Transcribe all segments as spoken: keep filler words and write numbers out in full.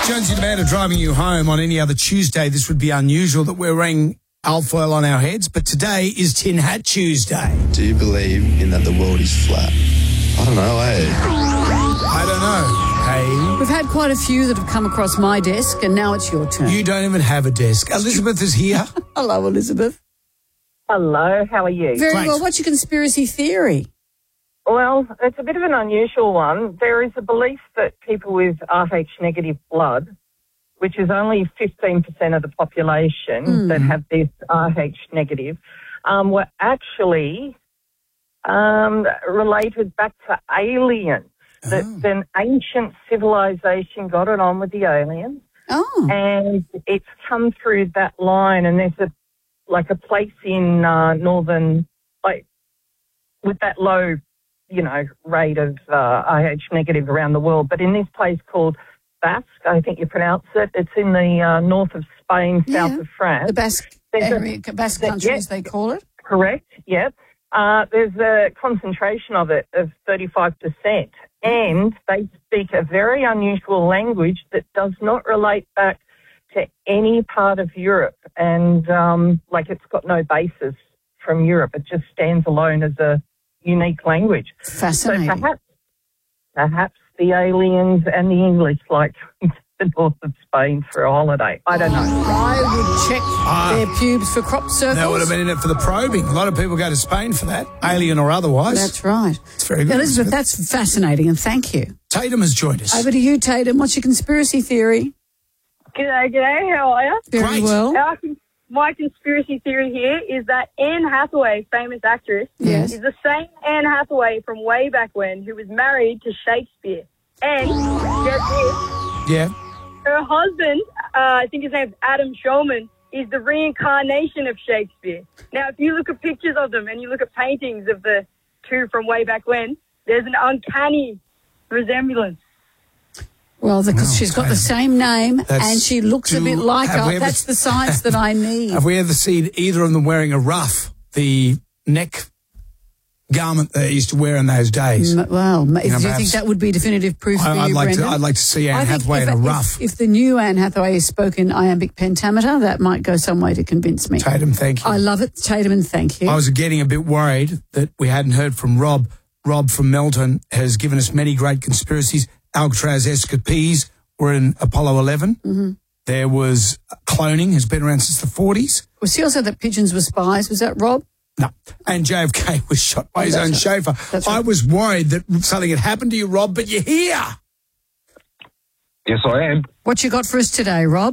Jonesy the man are driving you home on any other Tuesday. This would be unusual that we're wearing alfoil on our heads, but today is Tin Hat Tuesday. Do you believe in that the world is flat? I don't know, eh? I don't know. Hey. We've had quite a few that have come across my desk, and now it's your turn. You don't even have a desk. Elizabeth is here. Hello, Elizabeth. Hello, how are you? Very Great. well. What's your conspiracy theory? Well, it's a bit of an unusual one. There is a belief that people with R H negative blood, which is only fifteen percent of the population Mm. that have this R H negative, um, were actually um, related back to aliens. That Oh. an ancient civilization got it on with the aliens, Oh. and it's come through that line. And there's a like a place in uh, northern, like with that low, you know, rate of uh, R H negative around the world. But in this place called Basque, I think you pronounce it, it's in the uh, north of Spain, south Yeah. of France. The Basque There's a- area, Basque that- country, yeah. as they call it. Correct, yep. Uh, there's a concentration of it of thirty-five percent. And they speak a very unusual language that does not relate back to any part of Europe. And, um, like, it's got no basis from Europe. It just stands alone as a unique language. Fascinating. So perhaps, perhaps the aliens and the English like the north of Spain for a holiday. I don't know. I would check Ah. their pubes for crop circles. That would have been in it for the probing. A lot of people go to Spain for that, alien or otherwise. That's right. It's very good. Elizabeth, that's fascinating, and thank you. Tatum has joined us. Over to you, Tatum. What's your conspiracy theory? G'day, g'day. How are you? Very Great. well. Our, my conspiracy theory here is that Anne Hathaway, famous actress, Yes. is the same Anne Hathaway from way back when who was married to Shakespeare. And get this, Yeah. her husband, uh, I think his name's Adam Shulman, is the reincarnation of Shakespeare. Now, if you look at pictures of them and you look at paintings of the two from way back when, there's an uncanny resemblance. Well, because Well, she's got the Tatum, same name that's- and she looks a do- bit like have we her. ever- That's the science that I need. Have we ever seen either of them wearing a ruff, the neck garment they used to wear in those days? M- Well, ma- do you think perhaps- that would be definitive proof for I, I'd you, like to. Brendan? I'd like to see I Anne think Hathaway if, in a if- ruff. If, the new Anne Hathaway is spoken iambic pentameter, that might go some way to convince me. Tatum, thank you. I love it, Tatum, and thank you. I was getting a bit worried that we hadn't heard from Rob. Rob from Melton has given us many great conspiracies. Alcatraz escapees were in Apollo eleven. Mm-hmm. There was cloning, has been around since the forties. Was he also that pigeons were spies? Was that Rob? No. And J F K was shot by his own that's chauffeur. That's I right. was worried that something had happened to you, Rob, but you're here. Yes, I am. What you got for us today, Rob?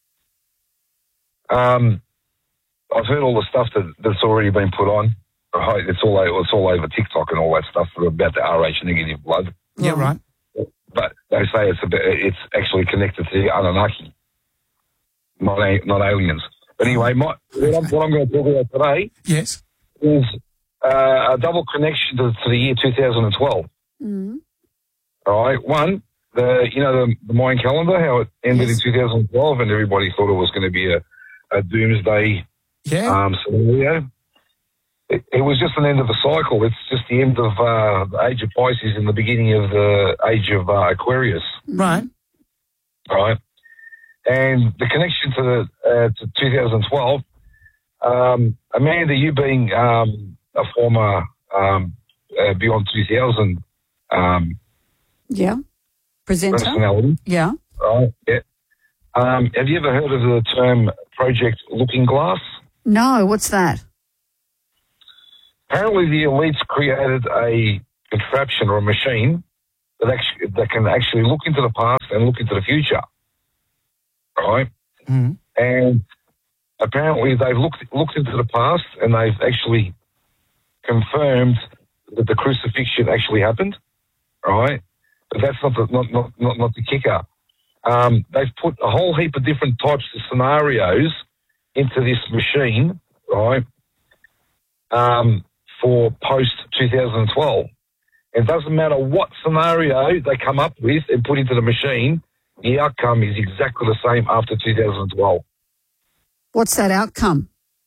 Um, I've heard all the stuff that, that's already been put on. Right, It's all over, it's all over TikTok and all that stuff about the R H negative blood. Yeah, right. But they say it's a bit, it's actually connected to the Anunnaki, not a, not aliens. But anyway, my, what, I'm, what I'm going to talk about today Yes. is uh, a double connection to, to the year two thousand twelve. Mm. All right, one, the you know the, the Mayan calendar, how it ended Yes. in two thousand twelve, and everybody thought it was going to be a, a doomsday Yeah. um, scenario. It, it was just an end of a cycle. It's just the end of uh, the age of Pisces and the beginning of the age of uh, Aquarius. right. All right, and the connection to the uh, to two thousand twelve. Um, Amanda, you being um, a former um, uh, Beyond two thousand um, Yeah. Presenter? personality, Yeah. right? Yeah. Um, have you ever heard of the term Project Looking Glass? No, what's that? Apparently, the elites created a contraption or a machine that actually that can actually look into the past and look into the future. Right? Mm. And apparently, they've looked looked into the past and they've actually confirmed that the crucifixion actually happened. Right? But that's not the not not not, not the kicker. Um, they've put a whole heap of different types of scenarios into this machine, right? Um, for post two thousand twelve. It doesn't matter what scenario they come up with and put into the machine, the outcome is exactly the same after two thousand twelve. What's that outcome?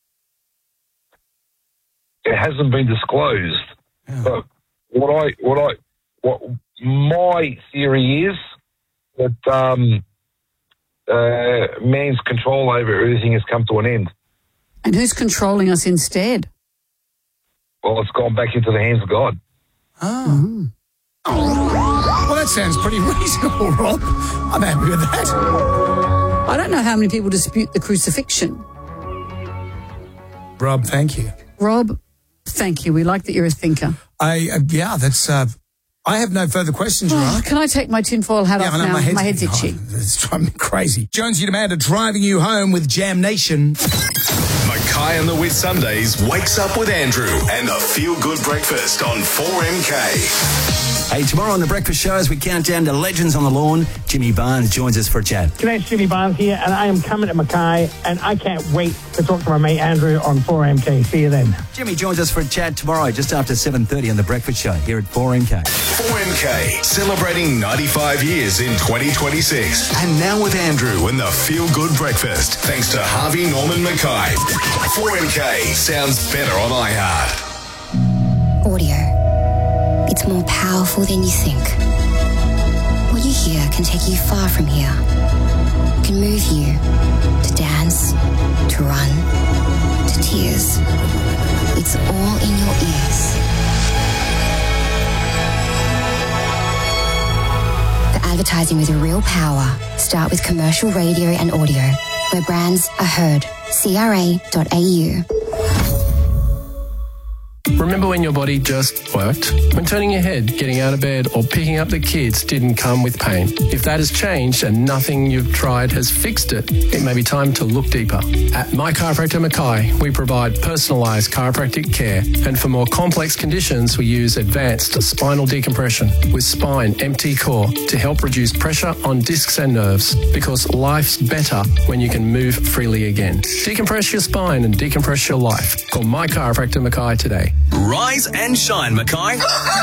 It hasn't been disclosed. Yeah. But what I, what I, what my theory is that um, uh, man's control over everything has come to an end. And who's controlling us instead? Well, it's gone back into the hands of God. Oh. Well, that sounds pretty reasonable, Rob. I'm happy with that. I don't know how many people dispute the crucifixion. Rob, thank you. Rob, thank you. We like that you're a thinker. I uh, yeah, that's. Uh, I have no further questions, Oh, right? can I take my tinfoil hat Yeah, off I know, now? my head's, my head's oh, itchy. it's driving me crazy. Jonesy Demand driving you home with Jam Nation. Mackay and the Wit Sundays wakes up with Andrew and the Feel Good Breakfast on four M K. Hey, tomorrow on The Breakfast Show, as we count down to Legends on the Lawn, Jimmy Barnes joins us for a chat. G'day, it's Jimmy Barnes here, and I am coming to Mackay, and I can't wait to talk to my mate Andrew on four M K. See you then. Jimmy joins us for a chat tomorrow, just after seven thirty on The Breakfast Show, here at four M K. four M K, celebrating ninety-five years in twenty twenty-six. And now with Andrew and the Feel Good Breakfast, thanks to Harvey Norman Mackay. four M K sounds better on iHeart. Audio. It's more powerful than you think. What you hear can take you far from here. It can move you to dance, to run, to tears. It's all in your ears. For advertising with real power, start with commercial radio and audio, where brands are heard. C R A dot A U. Remember when your body just worked? When turning your head, getting out of bed, or picking up the kids didn't come with pain? If that has changed and nothing you've tried has fixed it, it may be time to look deeper. At My Chiropractor Mackay, we provide personalised chiropractic care, and for more complex conditions, we use advanced spinal decompression with Spine M T Core to help reduce pressure on discs and nerves, because life's better when you can move freely again. Decompress your spine and decompress your life. Call My Chiropractor Mackay today. Rise and shine, Mackay.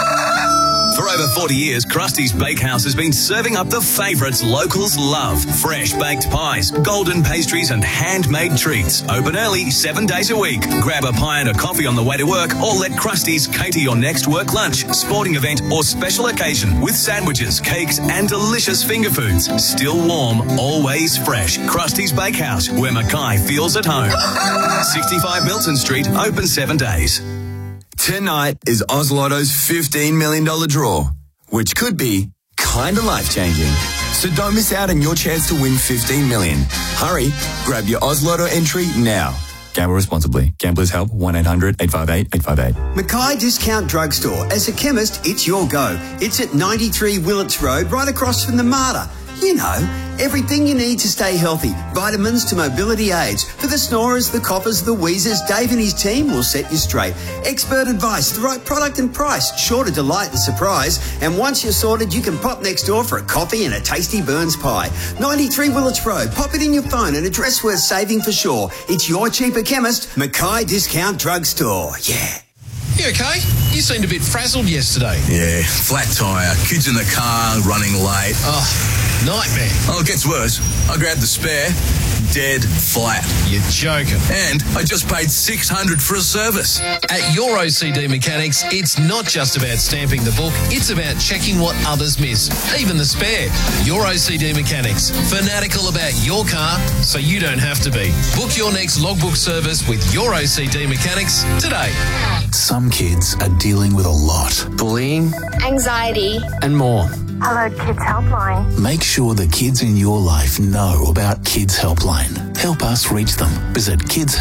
For over forty years, Krusty's Bakehouse has been serving up the favourites locals love. Fresh baked pies, golden pastries and handmade treats. Open early, seven days a week. Grab a pie and a coffee on the way to work, or let Krusty's cater your next work lunch, sporting event or special occasion with sandwiches, cakes and delicious finger foods. Still warm, always fresh. Krusty's Bakehouse, where Mackay feels at home. sixty-five Milton Street, open seven days. Tonight is Oz Lotto's fifteen million dollars draw, which could be kind of life-changing. So don't miss out on your chance to win fifteen million dollars. Hurry, grab your Oz Lotto entry now. Gamble responsibly. Gamblers Help, one eight hundred eight five eight eight five eight. Mackay Discount Drugstore. As a chemist, it's your go. It's at ninety-three Willits Road, right across from the MARTA. You know, everything you need to stay healthy. Vitamins to mobility aids. For the snorers, the coughers, the wheezers, Dave and his team will set you straight. Expert advice, the right product and price, sure to delight and surprise. And once you're sorted, you can pop next door for a coffee and a tasty Burns pie. ninety-three Willits Road. Pop it in your phone, an address worth saving for sure. It's your cheaper chemist, Mackay Discount Drugstore. Yeah. You okay? You seemed a bit frazzled yesterday. Yeah, flat tyre, kids in the car, running late. Oh, nightmare. Oh, it gets worse. I grabbed the spare, dead flat. You're joking. And I just paid six hundred dollars for a service. At your O C D Mechanics, it's not just about stamping the book, it's about checking what others miss, even the spare. Your O C D Mechanics, fanatical about your car so you don't have to be. Book your next logbook service with your O C D Mechanics today. Some kids are dealing with a lot. Bullying, anxiety, and more. Hello, Kids Helpline. Make sure the kids in your life know about Kids Helpline. Help us reach them. Visit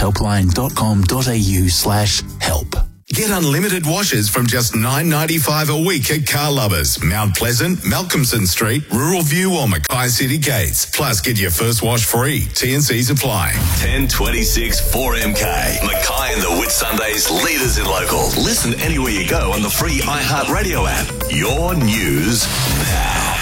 kidshelpline.com.au slash help. Get unlimited washes from just nine ninety-five a week at Car Lovers, Mount Pleasant, Malcolmson Street, Rural View or Mackay City Gates. Plus, get your first wash free. T and C's apply. ten twenty-six four M K. Mackay and the Whit Sundays, leaders in local. Listen anywhere you go on the free iHeartRadio app. Your news now.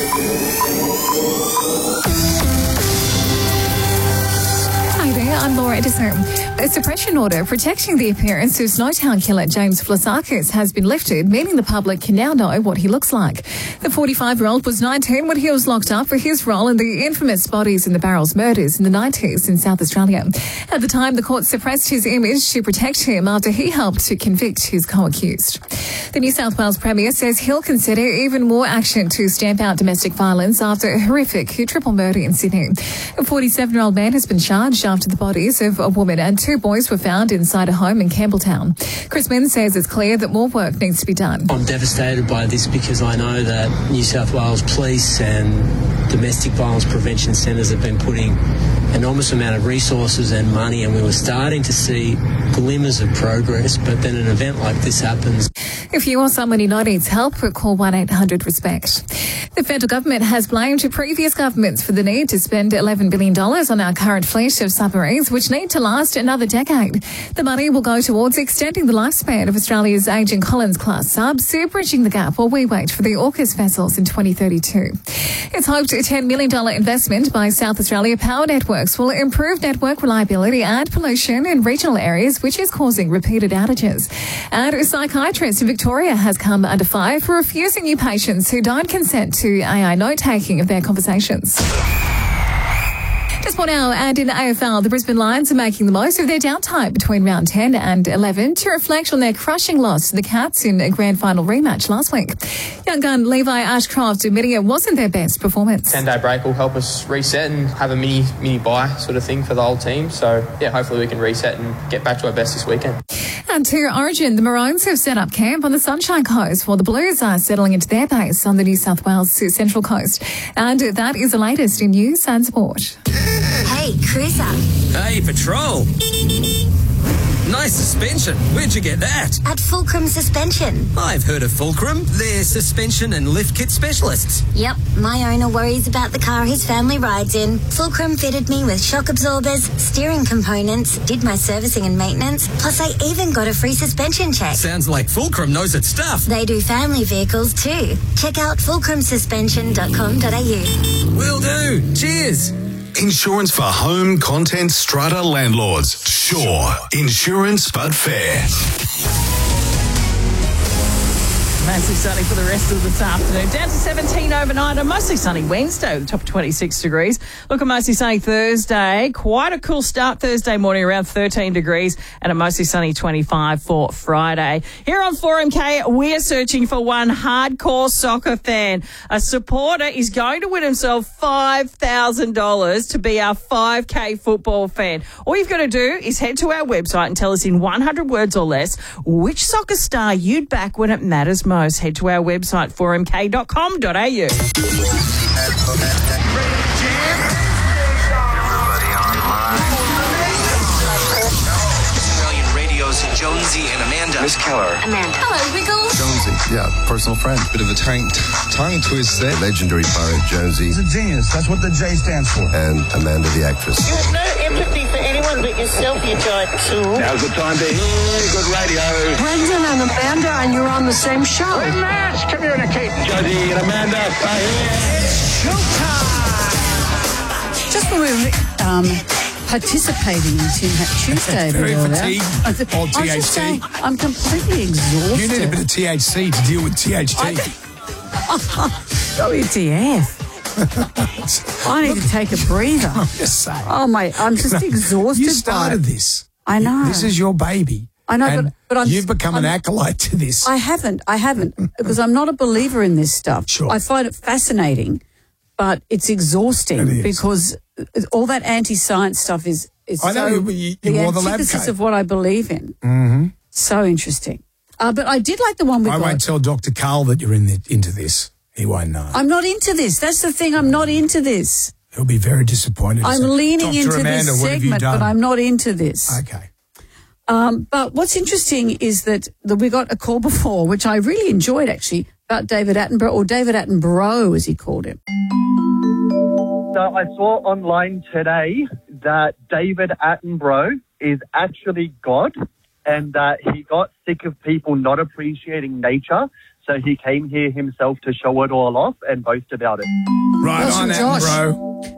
Hi there, I'm Laura horrendously. A suppression order protecting the appearance of Snowtown killer James Vlasakis has been lifted, meaning the public can now know what he looks like. The forty-five-year-old was nineteen when he was locked up for his role in the infamous Bodies in the Barrels murders in the nineties in South Australia. At the time, the court suppressed his image to protect him after he helped to convict his co-accused. The New South Wales Premier says he'll consider even more action to stamp out domestic violence after a horrific triple murder in Sydney. A forty-seven-year-old man has been charged after the bodies of a woman and two boys were found inside a home in Campbelltown. Chris Minns says it's clear that more work needs to be done. I'm devastated by this because I know that New South Wales Police and domestic violence prevention centres have been putting enormous amount of resources and money, and we were starting to see glimmers of progress, but then an event like this happens. If you or someone you know needs help, call one eight hundred RESPECT. The federal government has blamed previous governments for the need to spend eleven billion dollars on our current fleet of submarines, which need to last another decade. The money will go towards extending the lifespan of Australia's ageing Collins-class subs, bridging the gap while we wait for the AUKUS vessels in twenty thirty-two. It's hoped a ten million dollars investment by South Australia Power Networks will improve network reliability and pollution in regional areas, which is causing repeated outages. And a psychiatrist in Victoria has come under fire for refusing new patients who don't consent to A I note-taking of their conversations. Just one hour, and in A F L, the Brisbane Lions are making the most of their downtime between round ten and eleven to reflect on their crushing loss to the Cats in a grand final rematch last week. Young gun Levi Ashcroft admitting it wasn't their best performance. ten-day break will help us reset and have a mini mini bye sort of thing for the whole team. So, yeah, hopefully we can reset and get back to our best this weekend. And to Origin, the Maroons have set up camp on the Sunshine Coast while the Blues are settling into their base on the New South Wales Central Coast. And that is the latest in news and sport. Hey, Cruiser. Hey, Patrol. Nice suspension. Where'd you get that? At Fulcrum Suspension. I've heard of Fulcrum. They're suspension and lift kit specialists. Yep, my owner worries about the car his family rides in. Fulcrum fitted me with shock absorbers, steering components, did my servicing and maintenance, plus I even got a free suspension check. Sounds like Fulcrum knows its stuff. They do family vehicles too. Check out fulcrum suspension dot com dot a u. Will do. Cheers. Insurance for home, content, strata landlords. Sure. Insurance, but fair. Mostly sunny for the rest of this afternoon. Down to seventeen overnight. A mostly sunny Wednesday, the top of twenty-six degrees. Look, a mostly sunny Thursday. Quite a cool start Thursday morning, around thirteen degrees, and a mostly sunny twenty-five for Friday. Here on four M K, we're searching for one hardcore soccer fan. A supporter is going to win himself five thousand dollars to be our five K football fan. All you've got to do is head to our website and tell us in one hundred words or less which soccer star you'd back when it matters most. Head to our website, four m k dot com dot a u. Australian Radio's Jonesy and Amanda. Miss Keller. Amanda. Hello, Wiggles. Jonesy, yeah, personal friend. Bit of a tongue, tongue twist there. Legendary poet Jonesy. He's a genius. That's what the J stands for. And Amanda the actress. You have no empathy for anyone but yourself, you giant tool. Now's the time to hear good radio. Brendan and Amanda, and you're on the same show. Hey, Max, communicate. Jonesy and Amanda are here. It's showtime. Just when we were um, participating in Tim Hat Tuesday. Very earlier, fatigued. I was, Old I was just T H C. saying, I'm completely exhausted. You need a bit of T H C to deal with T H T. W T F. I need to take a breather. I'm just saying. Oh, my, I'm just No, exhausted. You started by it. this. I know. This is your baby. I know, and but, but I'm, you've become I'm, an acolyte to this. I haven't. I haven't. Because I'm not a believer in this stuff. Sure. I find it fascinating, but it's exhausting It is. because all that anti-science stuff is, is I know, so you- you the wore the lab antithesis coat. of what I believe in. Mm-hmm. So interesting. Uh, but I did like the one with I won't tell Doctor Carl that you're in the, into this. He won't know. I'm not into this. That's the thing. I'm not into this. He'll be very disappointed. I'm Say, leaning Doctor into Amanda, this what have you segment, done? but I'm not into this. Okay. Um, but what's interesting is that, that we got a call before, which I really enjoyed actually, about David Attenborough, or David Attenborough as he called him. So I saw online today that David Attenborough is actually God, and that he got sick of people not appreciating nature. So he came here himself to show it all off and boast about it. Right That's on, from Josh. Attenborough.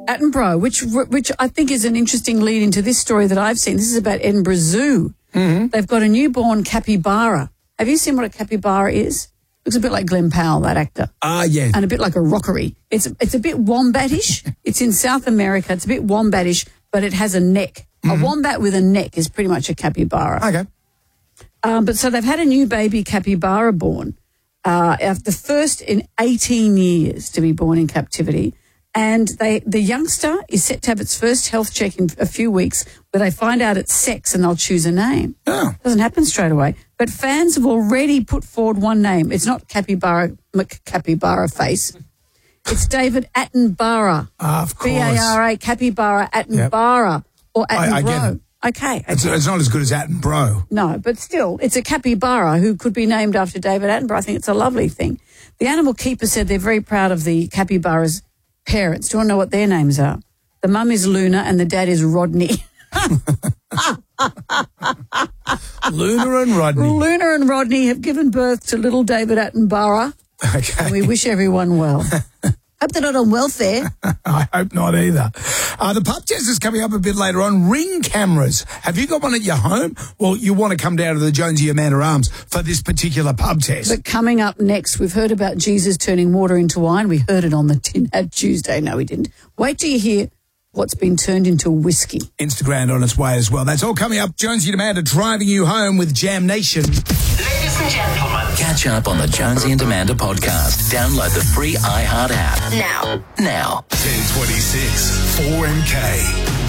Attenborough, which which I think is an interesting lead into this story that I've seen. This is about Edinburgh Zoo. Mm-hmm. They've got a newborn capybara. Have you seen what a capybara is? Looks a bit like Glenn Powell, that actor. Ah, yeah. And a bit like a rockery. It's it's a bit wombatish. It's in South America. It's a bit wombatish, but it has a neck. Mm-hmm. A wombat with a neck is pretty much a capybara. Okay. Um, but so they've had a new baby capybara born, uh, the first in eighteen years to be born in captivity. And they, the youngster is set to have its first health check in a few weeks where they find out its sex and they'll choose a name. Oh. Doesn't happen straight away. But fans have already put forward one name. It's not Capybara, McCapybara Face. It's David Attenborough. Ah, of course. B A R A, Capybara Attenborough. Yep. Or Attenborough. I, I get it. Okay. okay. It's, it's not as good as Attenborough. No, but still, it's a capybara who could be named after David Attenborough. I think it's a lovely thing. The animal keeper said they're very proud of the capybara's parents. Do you want to know what their names are? The mum is Luna and the dad is Rodney. Luna and Rodney. Luna and Rodney have given birth to little David Attenborough. Okay. And we wish everyone well. Hope they're not on welfare. I hope not either. Uh, the pub test is coming up a bit later on. Ring cameras. Have you got one at your home? Well, you want to come down to the Jonesy Amanda Arms for this particular pub test. But coming up next, we've heard about Jesus turning water into wine. We heard it on the Tin Hat Tuesday. No, we didn't. Wait till you hear what's been turned into whiskey. Instagram on its way as well. That's all coming up. Jonesy and Amanda driving you home with Jam Nation. Ladies and gentlemen. Catch up on the Jonesy and Amanda podcast. Download the free iHeart app. Now. Now. ten twenty-six, four M K.